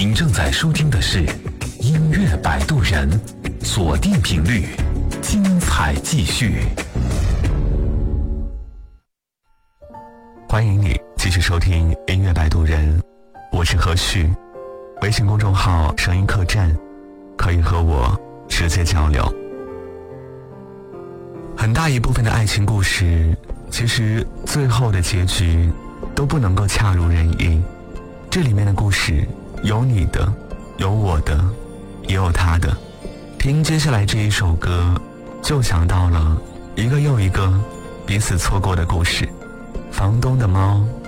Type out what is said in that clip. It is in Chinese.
您正在收听的是音乐摆渡人，锁定频率，精彩继续。 欢迎你继续收听音乐摆渡人，我是何旭。微信公众号声音客栈，可以和我直接交流。很大一部分的爱情故事，其实最后的结局都不能够恰如人意。这里面的故事有你的，有我的，也有他的。听接下来这一首歌，就想到了一个又一个彼此错过的故事。房东的猫